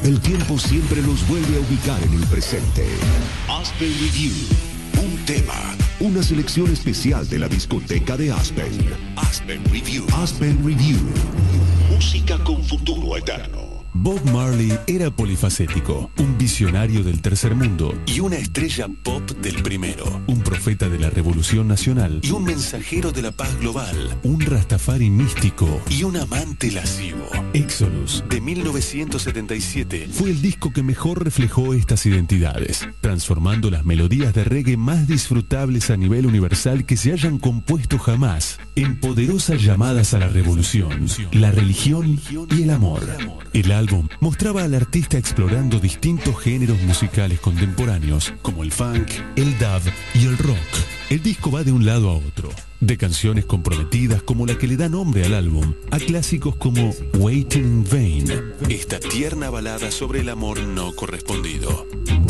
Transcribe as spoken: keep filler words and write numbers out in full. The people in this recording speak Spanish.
El tiempo siempre nos vuelve a ubicar en el presente. Aspen Review. Un tema. Una selección especial de la discoteca de Aspen. Aspen Review. Aspen Review. Música con futuro eterno. Bob Marley era polifacético, un visionario del tercer mundo y una estrella pop del primero, un profeta de la revolución nacional y un mensajero de la paz global, un rastafari místico y un amante lascivo. Exodus, de mil novecientos setenta y siete, fue el disco que mejor reflejó estas identidades, transformando las melodías de reggae más disfrutables a nivel universal que se hayan compuesto jamás en poderosas llamadas a la revolución, la religión y el amor. El álbum mostraba al artista explorando distintos géneros musicales contemporáneos, como el funk, el dub y el rock. El disco va de un lado a otro, de canciones comprometidas como la que le da nombre al álbum, a clásicos como Waiting in Vain, esta tierna balada sobre el amor no correspondido.